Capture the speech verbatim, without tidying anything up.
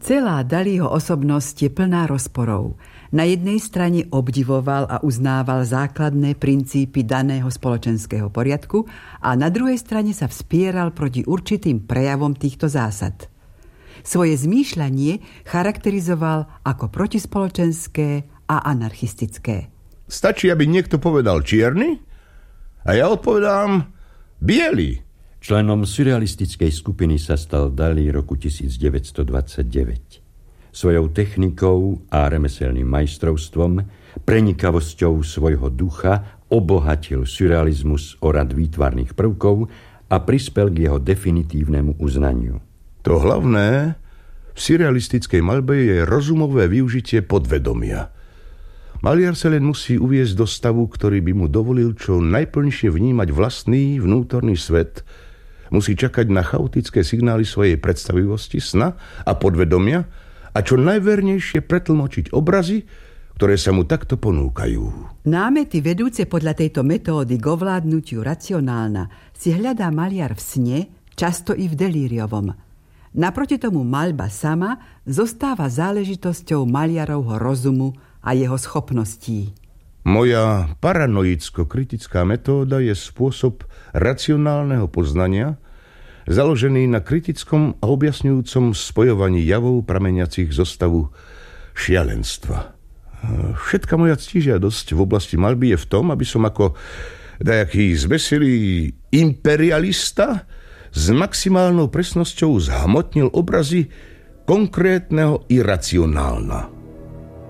Celá Dalího osobnosť je plná rozporov. Na jednej strane obdivoval a uznával základné princípy daného spoločenského poriadku a na druhej strane sa vspieral proti určitým prejavom týchto zásad. Svoje zmýšľanie charakterizoval ako protispoločenské a anarchistické. Stačí, aby niekto povedal čierny a ja odpovedám biely. Členom surrealistickej skupiny sa stal Dalí roku devätnásťstodvadsaťdeväť. Svojou technikou a remeselným majstrovstvom, prenikavosťou svojho ducha obohatil surrealizmus o rad výtvarných prvkov a prispel k jeho definitívnemu uznaniu. To hlavné v surrealistickej maľbe je rozumové využitie podvedomia. Maliar sa len musí uviesť do stavu, ktorý by mu dovolil čo najplnšie vnímať vlastný vnútorný svet. Musí čakať na chaotické signály svojej predstavivosti, sna a podvedomia a čo najvernejšie pretlmočiť obrazy, ktoré sa mu takto ponúkajú. Námety vedúce podľa tejto metódy k ovládnutiu racionálna si hľadá maliar v sne, často i v delíriovom. Naproti tomu maľba sama zostáva záležitosťou maliarovho rozumu a jeho schopností. Moja paranoicko-kritická metóda je spôsob racionálneho poznania, založený na kritickom a objasňujúcom spojovaní javov prameniacich zo stavu šialenstva. Všetka moja ctižiadosť v oblasti maľby je v tom, aby som ako dajaký zveselý imperialista s maximálnou presnosťou zhmotnil obrazy konkrétneho iracionálna.